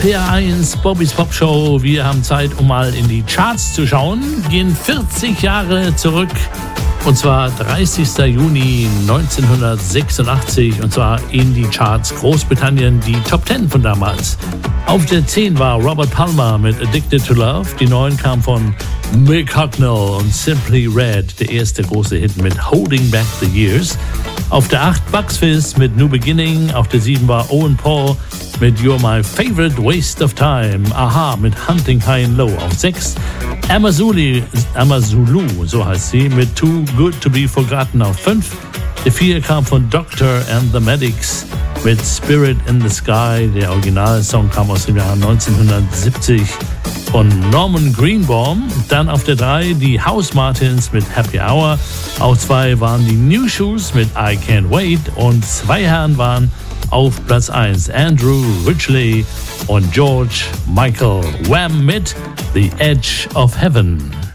SWR1 Bobbys Pop Show. Wir haben Zeit, um mal in die Charts zu schauen. Gehen 40 Jahre zurück. Und zwar 30. Juni 1986. Und zwar in die Charts Großbritannien, die Top 10 von damals. Auf der 10 war Robert Palmer mit Addicted to Love. Die 9 kam von Mick Hucknall und Simply Red. Der erste große Hit mit Holding Back the Years. Auf der 8 Bucks Fizz mit New Beginning. Auf der 7 war Owen Paul mit You're My Favorite Waste of Time. Aha mit Hunting High and Low. Auf 6 Amazulu, so heißt sie, mit Too Good to Be Forgotten. Auf 5. Der 4 kam von Doctor and the Medics mit Spirit in the Sky. Der Originalsong kam aus dem Jahr 1970 von Norman Greenbaum. Dann auf der 3 die House Martins mit Happy Hour. Auf 2 waren die New Shoes mit I Can't Wait. Und 2 Herren waren auf Platz 1 Andrew Ridgeley und George Michael. Wham mit The Edge of Heaven.